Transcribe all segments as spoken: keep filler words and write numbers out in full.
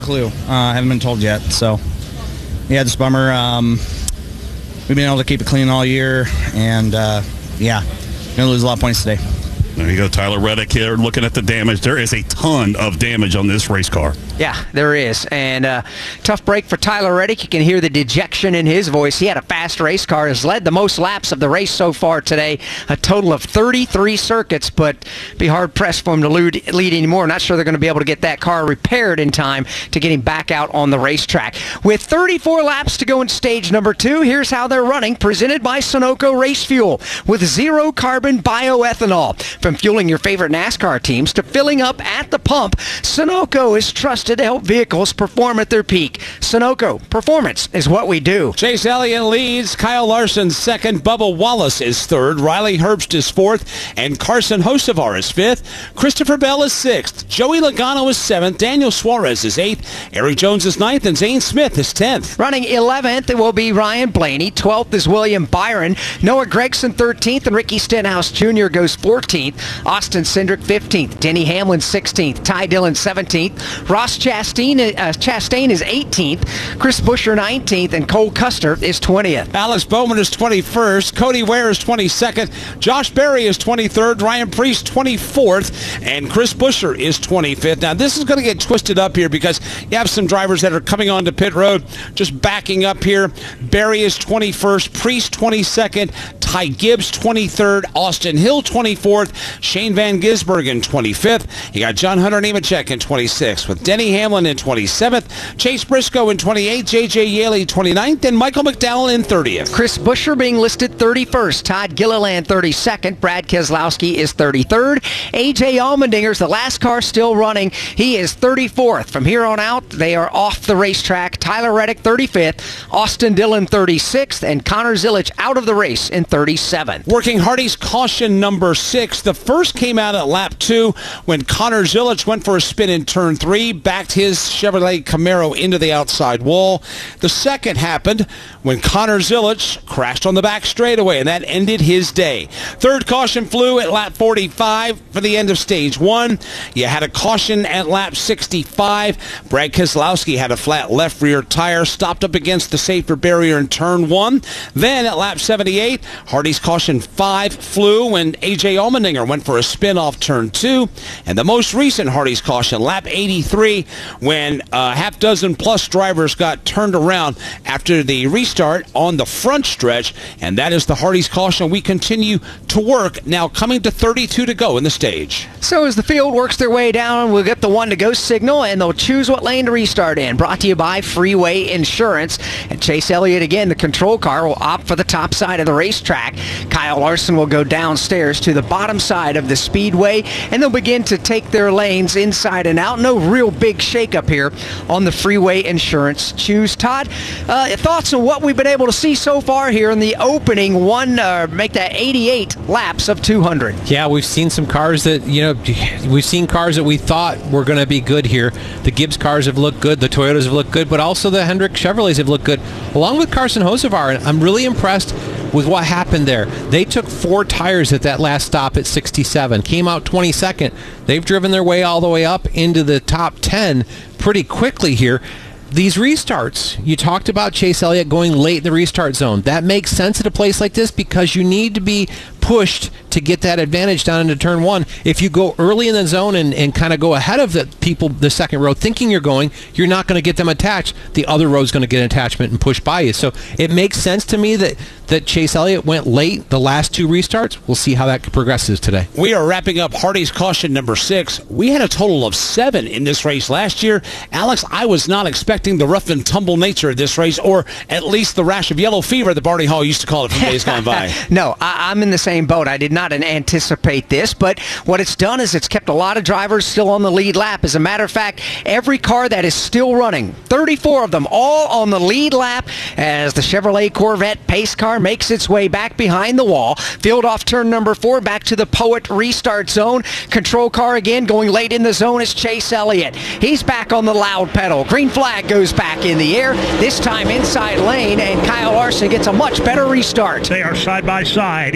Clue. Uh, I haven't been told yet, so yeah, just bummer. Um, we've been able to keep it clean all year, and uh, yeah, gonna lose a lot of points today. There you go, Tyler Reddick here looking at the damage. There is a ton of damage on this race car. Yeah, there is. And uh, tough break for Tyler Reddick. You can hear the dejection in his voice. He had a fast race car, has led the most laps of the race so far today, a total of thirty-three circuits, but be hard-pressed for him to lead, lead anymore. Not sure they're going to be able to get that car repaired in time to get him back out on the racetrack. With thirty-four laps to go in stage number two, here's how they're running, presented by Sunoco Race Fuel, with zero-carbon bioethanol. From fueling your favorite NASCAR teams to filling up at the pump, Sunoco is trusted to help vehicles perform at their peak. Sunoco, performance is what we do. Chase Elliott leads, Kyle Larson second, Bubba Wallace is third, Riley Herbst is fourth, and Carson Hocevar is fifth. Christopher Bell is sixth, Joey Logano is seventh, Daniel Suarez is eighth, Eric Jones is ninth, and Zane Smith is tenth. Running eleventh, it will be Ryan Blaney. twelfth is William Byron. Noah Gragson thirteenth, and Ricky Stenhouse Junior goes fourteenth. Austin Cindric fifteenth, Denny Hamlin sixteenth, Ty Dillon seventeenth, Ross Chastain, uh, Chastain is eighteenth, Chris Buescher nineteenth, and Cole Custer is twentieth. Alex Bowman is twenty-first, Cody Ware is twenty-second, Josh Berry is twenty-third, Ryan Preece twenty-fourth, and Chris Buescher is twenty-fifth. Now this is going to get twisted up here because you have some drivers that are coming onto pit road just backing up here. Berry is twenty-first, Preece twenty-second, Ty Gibbs twenty-third, Austin Hill twenty-fourth, Shane Van Gisbergen twenty-fifth. You got John Hunter Nemechek in twenty-sixth, with Denny Hamlin in twenty-seventh, Chase Briscoe in twenty-eighth, J J Yaley twenty-ninth, and Michael McDowell in thirtieth. Chris Buescher being listed thirty-first, Todd Gilliland thirty-second, Brad Keselowski is thirty-third, A J Allmendinger's the last car still running. He is thirty-fourth. From here on out, they are off the racetrack. Tyler Reddick thirty-fifth, Austin Dillon thirty-sixth, and Connor Zilisch out of the race in thirty-seventh. Working Hardy's caution number six. The first came out at lap two when Connor Zilisch went for a spin in turn three, backed his Chevrolet Camaro into the outside wall. The second happened when Connor Zilisch crashed on the back straightaway, and that ended his day. Third caution flew at lap forty-five for the end of stage one. You had a caution at lap sixty-five. Brad Keselowski had a flat left rear tire, stopped up against the safety barrier in turn one. Then at lap seventy-eight, Hardy's caution five flew when A J Allmendinger went for a spin off turn two. And the most recent Hardy's caution, lap eighty-three, when a half dozen plus drivers got turned around after the restart on the front stretch. And that is the Hardy's caution we continue to work, now coming to thirty-two to go in the stage. So as the field works their way down, we'll get the one to go signal, and they'll choose what lane to restart in. Brought to you by Freeway Insurance. And Chase Elliott, again, the control car, will opt for the top side of the racetrack. Kyle Larson will go downstairs to the bottom side of the speedway, and they'll begin to take their lanes inside and out. No real big shakeup here on the Freeway Insurance choose. Todd, uh, thoughts on what we've been able to see so far here in the opening one, uh, make that eighty-eight laps of two hundred? Yeah, we've seen some cars that, you know, we've seen cars that we thought were going to be good here. The Gibbs cars have looked good, the Toyotas have looked good, but also the Hendrick Chevrolets have looked good, along with Carson Hocevar. And I'm really impressed with what happened there. They took four tires at that last stop at sixty-seven, came out twenty-second. They've driven their way all the way up into the top ten pretty quickly here. These restarts, you talked about Chase Elliott going late in the restart zone. That makes sense at a place like this because you need to be pushed to get that advantage down into turn one. If you go early in the zone and, and kind of go ahead of the people, the second row, thinking you're going, you're not going to get them attached. The other row's going to get an attachment and push by you. So it makes sense to me that, that Chase Elliott went late the last two restarts. We'll see how that progresses today. We are wrapping up Hardy's caution number six. We had a total of seven in this race last year. Alex, I was not expecting the rough and tumble nature of this race, or at least the rash of yellow fever that Barney Hall used to call it from days gone by. No, I, I'm in the same boat. I did not anticipate this, but what it's done is it's kept a lot of drivers still on the lead lap. As a matter of fact, every car that is still running, thirty-four of them, all on the lead lap as the Chevrolet Corvette pace car makes its way back behind the wall. Field off turn number four, back to the Poet restart zone. Control car again going late in the zone is Chase Elliott. He's back on the loud pedal. Green flag goes back in the air, this time inside lane, and Kyle Larson gets a much better restart. They are side by side into turn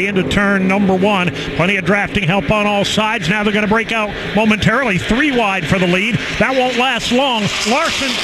turn number one. Plenty of drafting help on all sides. Now they're going to break out momentarily. Three wide for the lead. That won't last long. Larson